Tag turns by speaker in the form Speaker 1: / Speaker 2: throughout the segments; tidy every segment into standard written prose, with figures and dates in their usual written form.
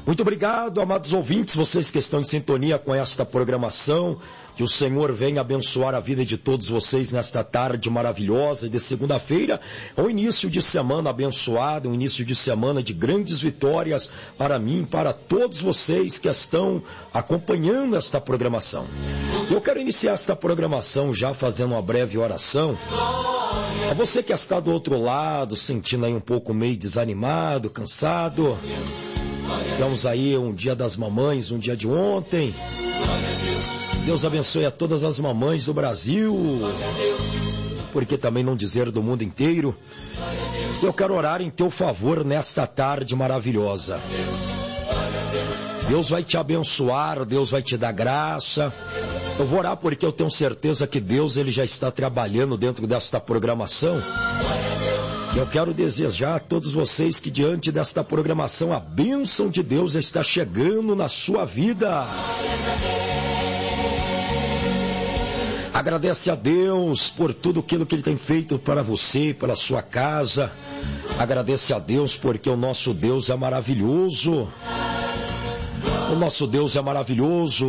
Speaker 1: Muito obrigado, amados ouvintes, vocês que estão em sintonia com esta programação. Que o Senhor venha abençoar a vida de todos vocês nesta tarde maravilhosa de segunda-feira. É um início de semana abençoado, um início de semana de grandes vitórias para mim, para todos vocês que estão acompanhando esta programação. Eu quero iniciar esta programação já fazendo uma breve oração. A você que está do outro lado, sentindo aí um pouco meio desanimado, cansado. Tivemos aí um dia das mamães, um dia de ontem. Deus abençoe a todas as mamães do Brasil, por que também não dizer do mundo inteiro. Eu quero orar em teu favor nesta tarde maravilhosa. Deus vai te abençoar, Deus vai te dar graça. Eu vou orar porque eu tenho certeza que Deus ele já está trabalhando dentro desta programação. Eu quero desejar a todos vocês que diante desta programação a bênção de Deus está chegando na sua vida. Agradece a Deus por tudo aquilo que Ele tem feito para você, pela sua casa. Agradece a Deus porque o nosso Deus é maravilhoso. O nosso Deus é maravilhoso.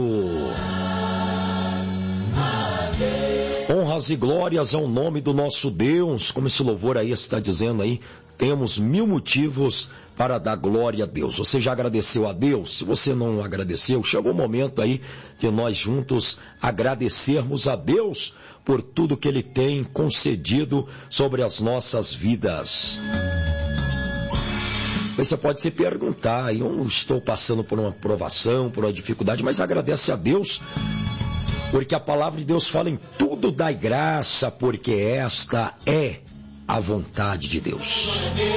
Speaker 1: Honras e glórias ao nome do nosso Deus. Como esse louvor aí está dizendo aí, temos 1000 motivos para dar glória a Deus. Você já agradeceu a Deus? Se você não agradeceu, chegou o momento aí de nós juntos agradecermos a Deus por tudo que Ele tem concedido sobre as nossas vidas. Você pode se perguntar, eu estou passando por uma provação, por uma dificuldade, mas agradece a Deus, porque a palavra de Deus fala em tudo dai graça, porque esta é a vontade de Deus.